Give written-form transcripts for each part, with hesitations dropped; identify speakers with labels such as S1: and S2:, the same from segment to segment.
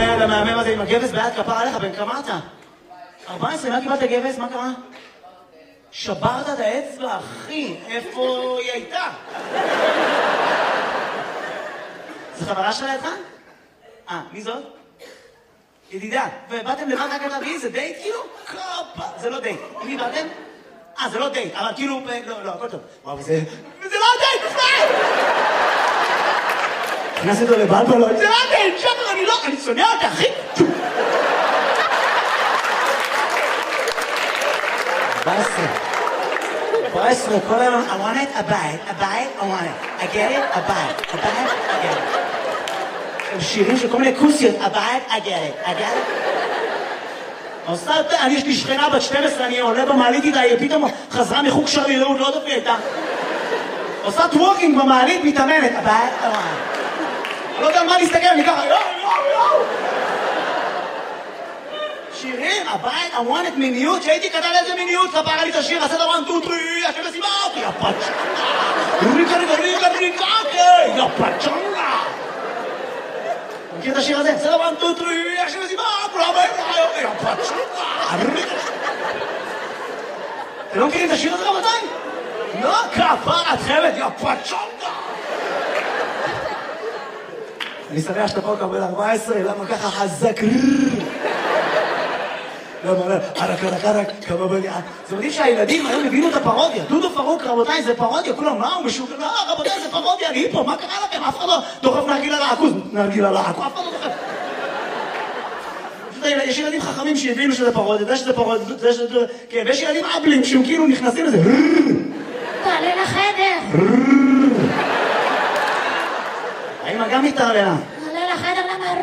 S1: הילד המהמם הזה עם הגבס ביד כפר עליך, בן כמה אתה? 14, מה קיבלת גבס? מה קרה? שברת את האצבע, אחי, איפה היא הייתה? זו חברה שלה איתך? מי זאת? ידידה, ובאתם לבד רק להביא, זה דייט כאילו? קופה, זה לא דייט. עם מי באתם? זה לא דייט, אבל כאילו, לא, הכל טוב. וואו, וזה לא דייט, בכלל! נכנס איתו לבלבלות, זה לא דייט, שחר, אני שונא אותה, אחי! 14, כל היום, I want it, a bite, I want it. I get it, a bite, I get it. הם שירים של כל מיני כוסיות, a bite, I get it. יש לי שכנה בת 12, אני עולה במעלית איתה, היא פתאום חזרה מחוג שרירות, לא יודעת איתה. עושה טוורקינג במעלית, מתאמנת, a bite, I want it. אני לא יודע על מה להסתכל, אני ככה, יואו. שירים, הבית, I want it מיניות, שהייתי כתב איזה מיניות, ספרה לי את השיר, עשה דבר 1, 2, 3, השם מסיבה, יא פצ'נגה, ריקה, יא פצ'נגה. מכיר את השיר הזה? עשה דבר 1, 2, 3, השם מסיבה, כולם באים, יא פצ'נגה. אתם לא מכירים את השיר הזה רבותיי? לא, כפר את חמת, יא פצ'נגה. אני שמח שאתה פה קבל 14, למה ככה חזק? למה, ערק, כמה בליעה. זה מדהים שהילדים היום הבינו את הפרודיה. דודו פרוק, רבותיי, זה פרודיה. כולם, מה הוא משוגע? לא, רבותיי, זה פרודיה, אני פה, מה קרה לכם? אף אחד לא דוחף נרגילה לעכו, אף אחד לא דוחף. יש ילדים חכמים שהבינו שזה פרודיה, זה שזה פרודיה, כן, ויש ילדים אבלים שהם כאילו נכנסים לזה.
S2: תעלה לחדר.
S1: האמא גם מתערללה.
S2: תעלה לחדר, למה?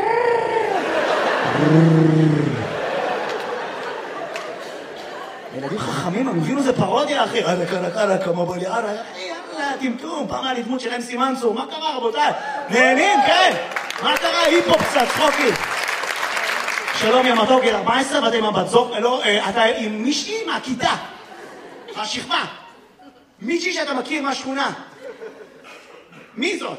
S1: ילדים חכמים, הם הבינו זה פרודיה, אחי. קלה, כמה בליעה, יאללה, טמטום, פעם היה לי דמות שלהם סימנסו. מה קרה, רבותיי? נהנים, כן? מה קרה? היפופ קצת, צחוקי. שלום, יא מתוק, גיל 14, ואתה עם הבת זוג, לא, אתה עם מישהי מהכיתה, מהשכבה. מישהי שאתה מכיר מהשכונה. מי זאת?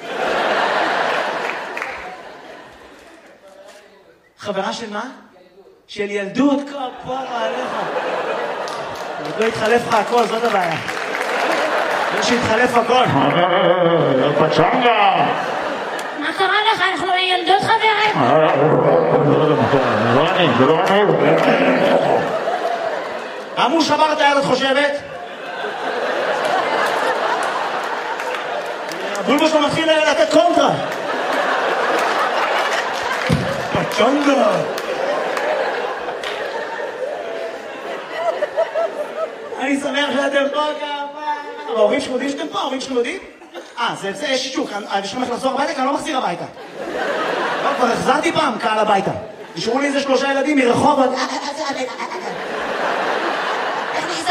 S1: חברה של מה? של ילדות, כפרה עליך. עוד לא התחלף לך הכל, זאת הבעיה. לא שהתחלף הכל.
S3: פצ'נגה!
S2: מה קרה לך? אנחנו ילדות חברים.
S3: זה לא אני.
S1: אמרו שבר את הילד חושבת? הבולבו שלו מתחיל לתת קונטרה. פצ'נגה! אני שמח שאתם פה כפה. ההורים שלך יודעים שאתם פה? ההורים שלך יודעים? זה יש שישוק. אני שלומך לחזור הביתה כי אני לא מחזיר הביתה. כבר החזרתי פעם קהל הביתה. נשארו לי איזה 3 ילדים מרחובות.